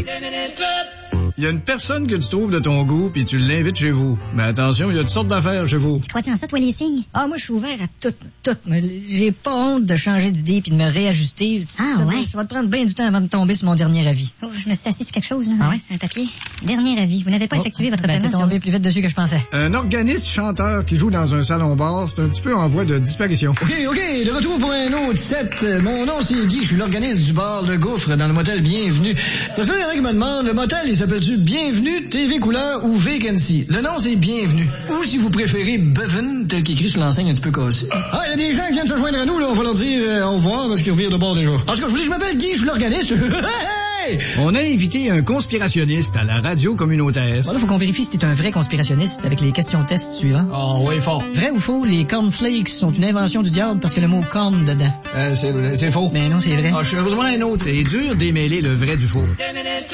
Il y a une personne que tu trouves de ton goût, puis tu l'invites chez vous. Mais attention, il y a toutes sortes d'affaires chez vous. Tu crois-tu en ça, toi, les signes? Ah, moi, je suis ouvert à tout. J'ai pas honte de changer d'idée puis de me réajuster. Ouais? Ça va te prendre bien du temps avant de tomber sur mon dernier avis. Oh, je me suis assis sur quelque chose, là. Ah ouais? Un papier. Dernier avis. Vous n'avez pas effectué votre paiement. paiement. T'es tombé plus vite dessus que je pensais. Un organiste chanteur qui joue dans un salon-bar, c'est un petit peu en voie de disparition. OK, de retour pour un autre set. Mon nom, c'est Guy, je suis l'organiste du bar Le Gouffre dans le motel Bienvenue. Parce que là, il y en a qui me demandent, le motel, il s'appelle-tu Bienvenue, TV couleur ou Vacancy? Le nom, c'est Bienvenue. Ou si vous préférez Bevan, tel qu'écrit sur l'enseigne un petit peu cassée. Ah, il y a des gens qui viennent se joindre à nous, là, on va leur dire au revoir parce qu'ils revirent de bord déjà. En tout cas, je vous dis, je m'appelle Guy, je suis l'organiste. Hey! On a invité un conspirationniste à la radio communautaire. Voilà, faut qu'on vérifie si t'es un vrai conspirationniste avec les questions test suivantes. Oh, ouais, fort. Vrai ou faux, les cornflakes sont une invention du diable parce que le mot corn dedans? C'est faux. Mais non, c'est vrai. Ah, je suis heureusement un autre. C'est dur d'émêler le vrai du faux.